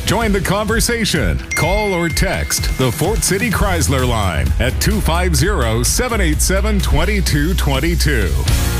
Join the conversation. Call or text the Fort City Chrysler line at 250-787-2222.